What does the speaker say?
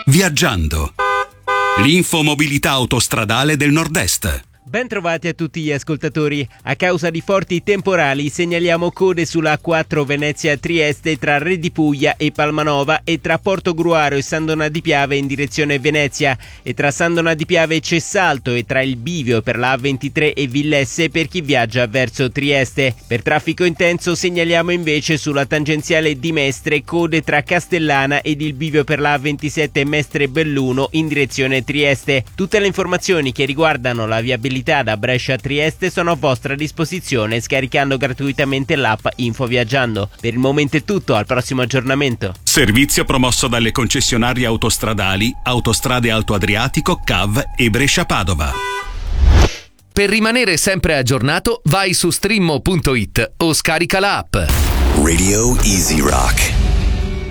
Viaggiando. L'infomobilità autostradale del Nord-Est. Ben trovati a tutti gli ascoltatori. A causa di forti temporali segnaliamo code sulla A4 Venezia-Trieste tra Re di Puglia e Palmanova e tra Portogruaro e Sandona di Piave in direzione Venezia e tra Sandona di Piave e Cessalto e tra il bivio per la A23 e Villesse per chi viaggia verso Trieste. Per traffico intenso segnaliamo invece sulla tangenziale di Mestre code tra Castellana ed il bivio per la A27 Mestre-Belluno in direzione Trieste. Tutte le informazioni che riguardano la viabilità da Brescia a Trieste sono a vostra disposizione scaricando gratuitamente l'app Info Viaggiando. Per il momento è tutto, al prossimo aggiornamento. Servizio promosso dalle concessionarie autostradali Autostrade Alto Adriatico, CAV e Brescia-Padova. Per rimanere sempre aggiornato vai su streammo.it o scarica la app. Radio Easy Rock.